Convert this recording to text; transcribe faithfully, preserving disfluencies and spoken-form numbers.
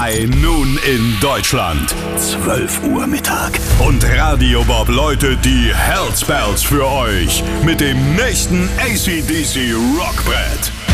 High nun in Deutschland. zwölf Uhr Mittag. Und Radio Bob läutet die Hellspells für euch mit dem nächsten A C D C Rockbrett.